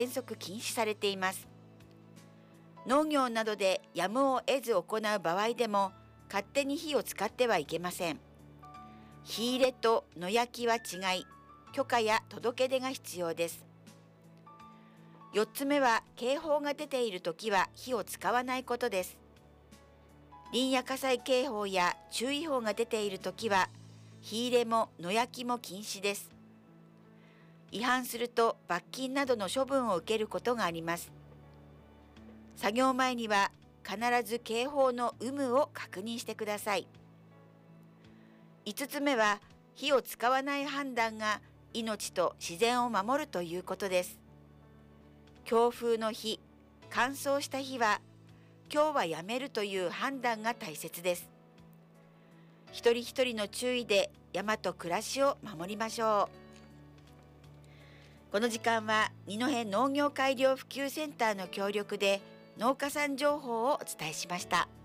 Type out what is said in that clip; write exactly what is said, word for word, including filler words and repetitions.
原則禁止されています。農業などでやむを得ず行う場合でも勝手に火を使ってはいけません。火入れと野焼きは違い、許可や届け出が必要です。よっつめは警報が出ているときは火を使わないことです。林野火災警報や注意報が出ているときは火入れも野焼きも禁止です。違反すると罰金などの処分を受けることがあります。作業前には必ず警報の有無を確認してください。いつつめは火を使わない判断が命と自然を守るということです。強風の日、乾燥した日は今日はやめるという判断が大切です。一人一人の注意で山と暮らしを守りましょう。この時間は二戸農業改良普及センターの協力で農家さん情報をお伝えしました。